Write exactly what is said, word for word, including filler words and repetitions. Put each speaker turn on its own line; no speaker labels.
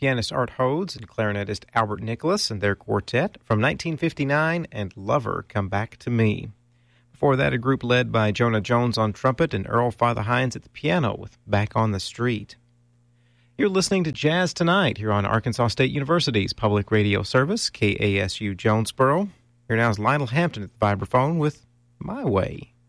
pianist Art Hodes and clarinetist Albert Nicholas and their quartet from nineteen fifty-nine, and Lover, Come Back to Me. Before that, a group led by Jonah Jones on trumpet and Earl Father Hines at the piano with Back on the Street. You're listening to Jazz Tonight here on Arkansas State University's public radio service, K A S U Jonesboro. Here now is Lionel Hampton at the vibraphone with My Way.